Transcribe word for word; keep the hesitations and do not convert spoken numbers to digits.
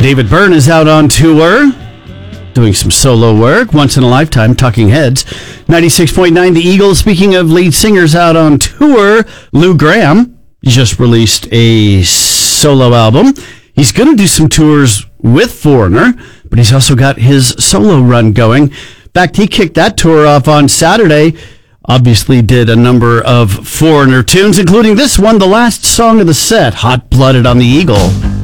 David Byrne is out on tour, doing some solo work, once in a lifetime, Talking Heads. ninety-six point nine, The Eagles. Speaking of lead singers out on tour, Lou Gramm just released a solo album. He's going to do some tours with Foreigner, but he's also got his solo run going. In fact, he kicked that tour off on Saturday. Obviously did a number of Foreigner tunes, including this one, the last song of the set, Hot Blooded on the Eagle.